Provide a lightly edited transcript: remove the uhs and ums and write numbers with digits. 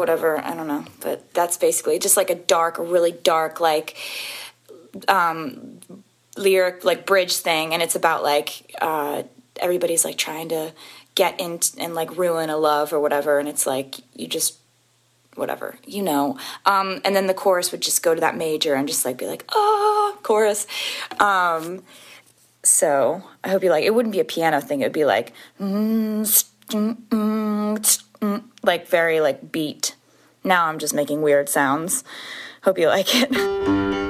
whatever. I don't know. But that's basically just like a really dark, like, lyric, like, bridge thing. And it's about, like, everybody's, like, trying to get in and, like, ruin a love or whatever. And it's like, you just, whatever, you know. And then the chorus would just go to that major and just, like, be like, oh, chorus. So I hope you like. It wouldn't be a piano thing. It would be like, like very like beat. Now I'm just making weird sounds. Hope you like it.